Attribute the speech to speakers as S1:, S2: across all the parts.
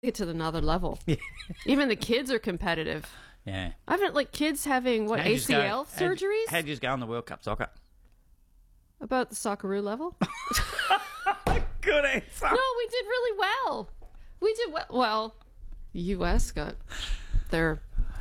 S1: it to another level. Even the kids are competitive.
S2: Yeah.
S1: I haven't kids having ACL surgeries.
S2: How'd you go on the World Cup soccer?
S1: About the Socceroo level.
S2: Good answer.
S1: No, we did really well. We did well. Well, the U.S. got their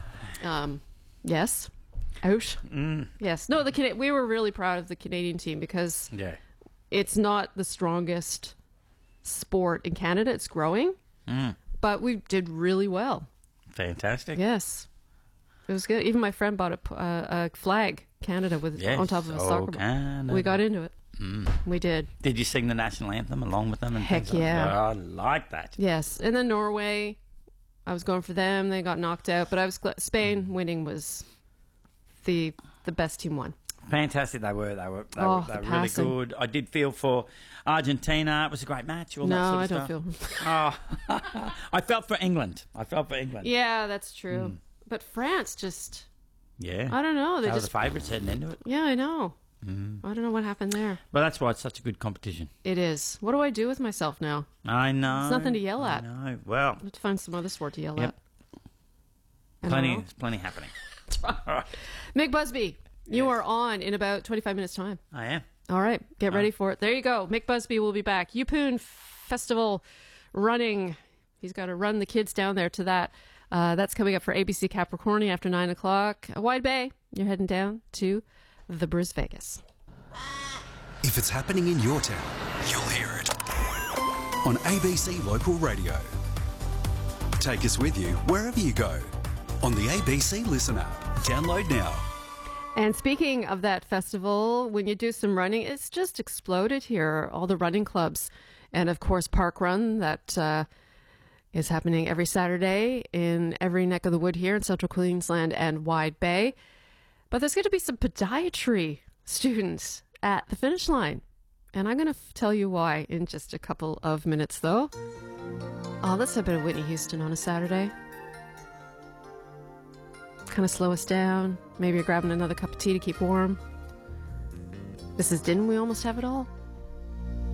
S1: yes out. Yes. No, we were really proud of the Canadian team because it's not the strongest sport in Canada. It's growing, but we did really well.
S2: Fantastic.
S1: Yes. It was good. Even my friend bought a flag, Canada, on top of a soccer ball. We got into it. We did.
S2: Did you sing the national anthem along with them? And
S1: Heck yeah.
S2: Oh, I like that.
S1: Yes. And then Norway, I was going for them. They got knocked out. But I was Spain winning was the best team won.
S2: Fantastic they were. They were really good. I did feel for Argentina. It was a great match. All that sort of
S1: I don't feel.
S2: I felt for England.
S1: Yeah, that's true. But France just...
S2: Yeah.
S1: I don't know.
S2: They were the favourites heading into it.
S1: Yeah, I know. I don't know what happened there.
S2: But that's why it's such a good competition.
S1: It is. What do I do with myself now?
S2: I know.
S1: There's nothing to yell at.
S2: I know. Well...
S1: I have to find some other sport to yell at.
S2: There's plenty happening.
S1: That's right. All right. Mick Busby, you are on in about 25 minutes' time.
S2: I am.
S1: All right. Get ready for it. There you go. Mick Busby will be back. Yupun Festival running. He's got to run the kids down there to that. That's coming up for ABC Capricorni after 9 o'clock. Wide Bay, you're heading down to the Bris Vegas.
S3: If it's happening in your town, you'll hear it on ABC Local Radio. Take us with you wherever you go on the ABC Listen app. Download now.
S1: And speaking of that festival, when you do some running, it's just exploded here. All the running clubs. And of course, Park Run, that is happening every Saturday in every neck of the wood here in Central Queensland and Wide Bay. But there's going to be some podiatry students at the finish line. And I'm going to tell you why in just a couple of minutes, though. Oh, let's have a bit of Whitney Houston on a Saturday. Kind of slow us down. Maybe you're grabbing another cup of tea to keep warm. This is Didn't We Almost Have It All?